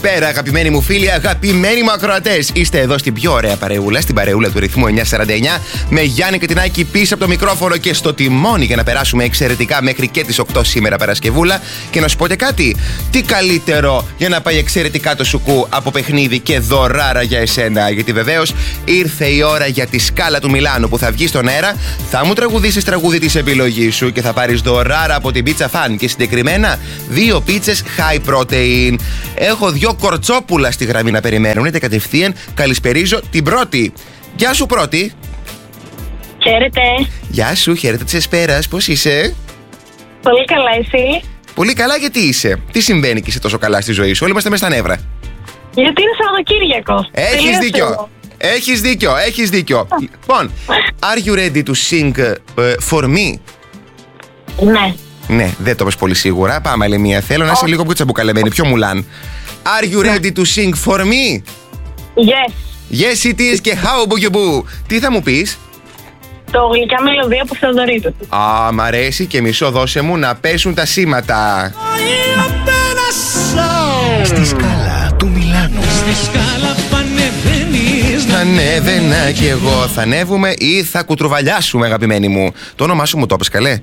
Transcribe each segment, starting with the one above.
Καλησπέρα, αγαπημένοι μου φίλοι, αγαπημένοι μου ακροατές. Είστε εδώ στην πιο ωραία παρεούλα, στην παρεούλα του ρυθμού 949, με Γιάννη και την Άκη πίσω από το μικρόφωνο και στο τιμόνι για να περάσουμε εξαιρετικά μέχρι και τις 8 σήμερα Παρασκευούλα. Και να σου πω και κάτι, τι καλύτερο για να πάει εξαιρετικά το σουκού από παιχνίδι και δωράρα για εσένα. Γιατί βεβαίως ήρθε η ώρα για τη σκάλα του Μιλάνου που θα βγει στον αέρα. Θα μου τραγουδήσεις τραγούδι της επιλογής σου και θα πάρεις δωράρα από την Pizza Fan. Και συγκεκριμένα 2 πίτσες high protein. Έχω 2 κορτσόπουλα στη γραμμή να περιμένουν. Είτε κατευθείαν καλησπερίζω την πρώτη. Γεια σου, πρώτη. Χαίρετε. Γεια σου, χαίρετε της Εσπέρας. Πώς είσαι? Πολύ καλά, εσύ? Πολύ καλά, γιατί είσαι? Τι συμβαίνει και είσαι τόσο καλά στη ζωή σου? Όλοι είμαστε μες στα νεύρα. Γιατί είναι Σαββατοκύριακο. Έχεις δίκιο. Λοιπόν, are you ready to sing for me? Ναι. Ναι, δεν το πες πολύ σίγουρα. Πάμε άλλη μία. Θέλω να είσαι λίγο πιο τσαμπουκαλεμένη, πιο μουλάν. Are you ready to sing for me? Yes. Yes it is και how boogie. Τι θα μου πεις? Το γλυκιά μελωδία από Θεοδωρήτου. Α, μ' αρέσει, και μισό δώσε μου να πέσουν τα σήματα. Στη σκάλα του Μιλάνου. Στη σκάλα πανεβαίνεις. Θα ανέβαινα κι εγώ. Θα ανέβουμε ή θα κουτρουβαλιάσουμε, αγαπημένη μου? Το όνομά σου μου το είπες καλέ?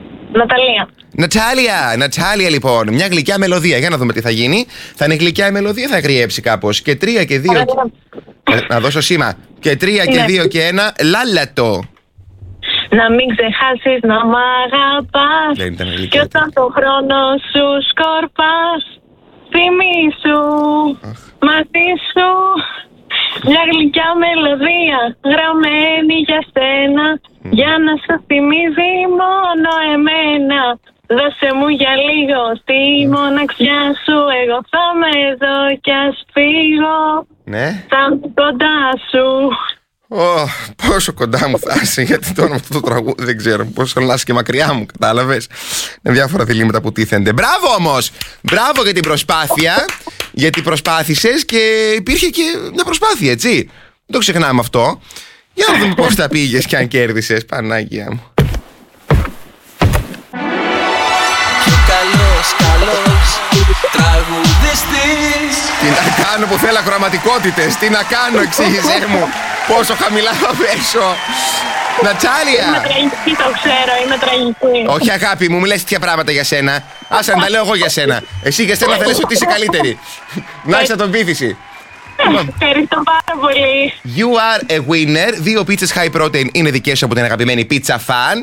Νατάλια, λοιπόν. Μια γλυκιά μελωδία. Για να δούμε τι θα γίνει. Θα είναι γλυκιά η μελωδία, θα γριέψει κάπως. Και 3 και 2. Να δώσω σήμα. Και 3 και 2 και 1. Λάλατο. Να μην ξεχάσεις να μ' αγαπάς. Δεν ήταν γλυκιά. Και όταν το χρόνο σου σκορπάς, θυμήσου μαζί σου μια γλυκιά μελωδία γραμμένη για σένα, για να σου θυμίζει μόνο εμένα. Δώσε μου για λίγο τη μοναξιά σου, εγώ θα είμαι εδώ κι ας φύγω. Ναι. Θα είμαι κοντά σου. Πόσο κοντά μου θα είσαι, γιατί το όνομα αυτό το τραγούδι δεν ξέρω. Πόσο να είσαι και μακριά μου, κατάλαβες? Με διάφορα διλήμματα που τίθενται. Μπράβο όμως! Μπράβο για την προσπάθεια. Γιατί προσπάθησες και υπήρχε και μια προσπάθεια, έτσι. Δεν το ξεχνάμε αυτό. Για να δούμε πώς τα πήγες και αν κέρδισες, Πανάγια μου. Και καλός τραγουδιστής. Τι να κάνω που θέλω ακροαματικότητες? Τι να κάνω, εξήγησέ μου. Πόσο χαμηλά θα πέσω? Νατάλια! Είμαι τραγική, το ξέρω, είμαι τραγική. Όχι, αγάπη μου, μη λες τέτοια πράγματα για σένα. Άσε να τα λέω εγώ για σένα. Εσύ για σένα θα λες ότι είσαι καλύτερη. Να έχεις αυτοπεποίθηση. Ευχαριστώ πάρα πολύ. You are a winner. 2 πίτσες high protein είναι δικές σου από την αγαπημένη Pizza Fan.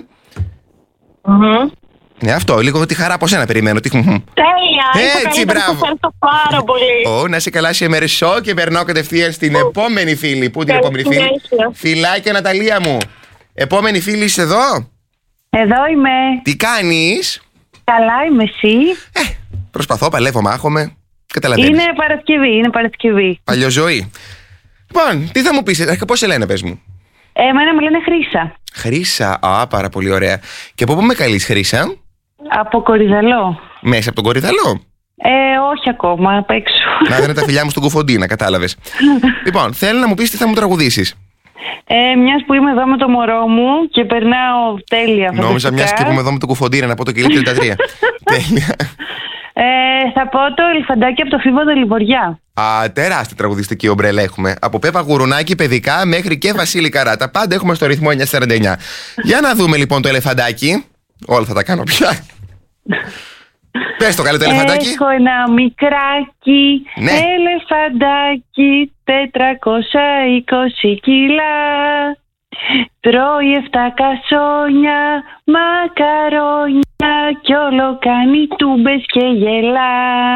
Ναι, αυτό. Λίγο τη χαρά από σένα περιμένω. Τέλεια! Έτσι, μπράβο. Ευχαριστώ πάρα πολύ. Να σε καλά, σε μερσό, και περνάω κατευθείαν στην επόμενη φίλη. Πού την επόμενη φίλη? Φιλάκια, Ναταλία μου. Επόμενη φίλη, είσαι εδώ? Εδώ είμαι. Τι κάνεις? Καλά, είμαι εσύ? Προσπαθώ, παλεύω, μάχομαι. Καταλαβαίνεις. Είναι Παρασκευή. Παλιοζωή. Λοιπόν, τι θα μου πεις, πώς σε λένε, πες μου? Εμένα με λένε Χρύσα. Χρύσα, πάρα πολύ ωραία. Και από πού με καλείς, Χρύσα? Από Κορυδαλό. Μέσα από τον Κορυδαλό? Όχι ακόμα, απ' έξω. Να δίνω τα φιλιά μου στον Κουφοντίνα, κατάλαβες. Λοιπόν, θέλω να μου πεις τι θα μου τραγουδήσεις. Μιας που είμαι εδώ με το μωρό μου και περνάω τέλεια. Νόμιζα μιας και που είμαι εδώ με τον Κουφοντίνα να πω το κιλί 33. Τέλεια. Θα πω το Ελεφαντάκι από το Φίβο Δελιβοριά. Τεράστια τραγουδιστική ομπρέλα έχουμε. Από Πέπα Γουρουνάκη παιδικά μέχρι και Βασίλη Καράτα. Πάντα έχουμε στο ρυθμό 949. Για να δούμε λοιπόν το Ελεφαντάκι. Όλα θα τα κάνω πια. Πες το καλέ το Ελεφαντάκι. Έχω ένα μικράκι ελεφαντάκι 420 κιλά. Τρώει 7 κασόνια, μακαρόνια κι όλο κάνει τούμπες και γελά.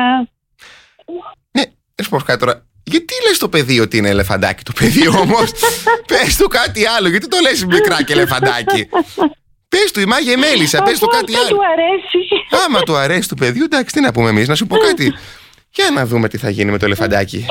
Ναι, σου πω κάτι τώρα. Γιατί λες το παιδί ότι είναι ελεφαντάκι το παιδί όμως? Πες του κάτι άλλο, γιατί το λες μικράκι ελεφαντάκι? Πες του η Μάγια Μέλισσα, πες του κάτι άλλο. Του αρέσει. Άμα του αρέσει του παιδιού, εντάξει, τι να πούμε εμείς, να σου πω κάτι. Για να δούμε τι θα γίνει με το ελεφαντάκι.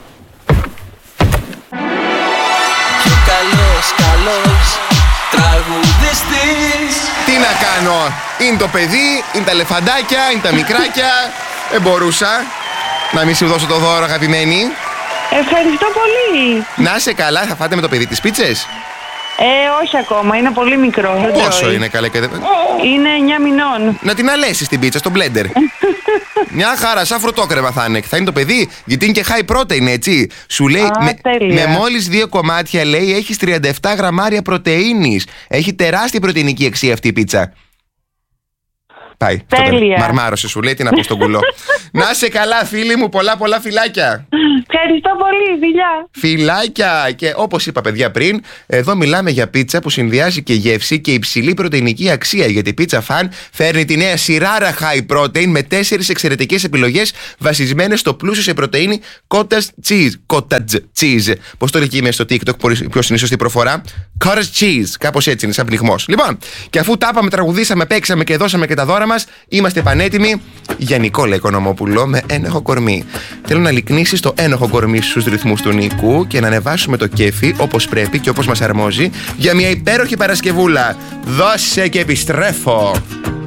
Και καλός τραγουδιστής. Τι να κάνω, είναι το παιδί, είναι τα ελεφαντάκια, είναι τα μικράκια. Δεν μπορούσα να μην σου δώσω το δώρο, αγαπημένη. Ευχαριστώ πολύ. Να είσαι καλά, θα φάτε με το παιδί τις πίτσες? Όχι ακόμα, είναι πολύ μικρό. Δεν Πόσο τρώει. είναι, καλέ? Είναι 9 μηνών. Να την αλέσεις την πίτσα στο μπλέντερ. Μια χαρά, σαν φρουτόκρεμα θα είναι. Θα είναι το παιδί, γιατί είναι και high protein, έτσι. Σου λέει, με μόλις 2 κομμάτια, λέει, έχεις 37 γραμμάρια πρωτεΐνης. Έχει τεράστια πρωτεϊνική αξία αυτή η πίτσα. Πάει. Τέλεια. Μαρμάρωσε, σου λέει, τι να πω στον κουλό. Να σε καλά, φίλοι μου, πολλά φιλάκια. Ευχαριστώ πολύ, φιλιά. Φιλάκια! Και όπως είπα, παιδιά, πριν, εδώ μιλάμε για πίτσα που συνδυάζει και γεύση και υψηλή πρωτεϊνική αξία. Γιατί η Pizza Fan φέρνει τη νέα σειράρα high protein με 4 εξαιρετικές επιλογές βασισμένες στο πλούσιο σε πρωτεΐνη cottage cheese. Πώς το λέει εκεί μέσα στο TikTok, ποιος είναι η σωστή προφορά? Cottage cheese. Κάπως έτσι είναι, σαν πνιγμός. Λοιπόν, και αφού τα είπαμε, τραγουδήσαμε, παίξαμε και δώσαμε και τα δώρα μας, είμαστε πανέτοιμοι για Νικόλα Οικονομόπουλο με ένοχο κορμί. Θέλω να λυκνήσεις το ένοχο κορμί στους ρυθμούς του Νίκου και να ανεβάσουμε το κέφι όπως πρέπει και όπως μας αρμόζει για μια υπέροχη Παρασκευούλα. Δώσε και επιστρέφω.